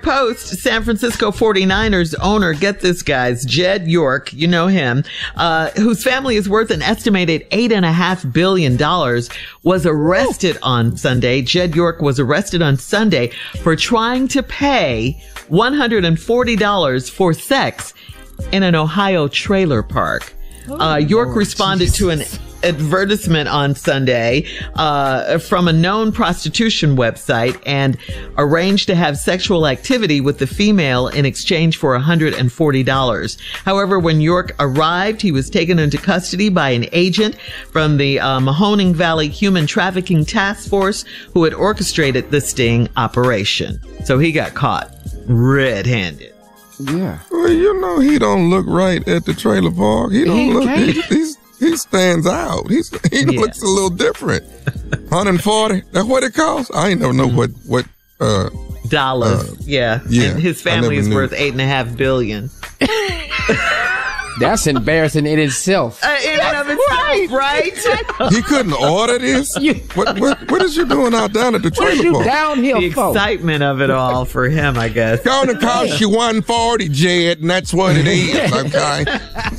Post, San Francisco 49ers owner, get this, guys, Jed York, you know him, whose family is worth an estimated $8.5 billion, was arrested on Sunday. Jed York was arrested on Sunday for trying to pay $140 for sex in an Ohio trailer park. York responded to an advertisement on Sunday from a known prostitution website and arranged to have sexual activity with the female in exchange for $140. However, when York arrived, he was taken into custody by an agent from the Mahoning Valley Human Trafficking Task Force who had orchestrated the sting operation. So he got caught red-handed. Yeah. Well, you know, he don't look right at the trailer park. He don't look. He stands out. He looks a little different. 140. That's what it costs. I ain't never know what dollars. Yeah. And his family is worth $8.5 billion. That's embarrassing in itself. In and of itself, right? He couldn't order this. What is you doing out down at the trailer park? Downhill the excitement of it all for him, I guess. It's gonna cost you $140, Jed, and that's what it is. Okay.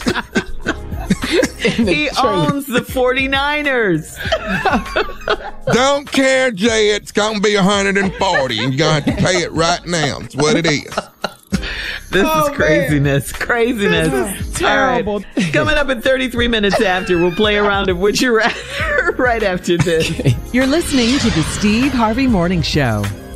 He owns the 49ers. Don't care, Jed. It's gonna be $140, and you're gonna have to pay it right now. It's what it is. This is craziness. Craziness. This is terrible. All right. Coming up in 33 minutes after, we'll play around of Would You Rather right after this. You're listening to the Steve Harvey Morning Show.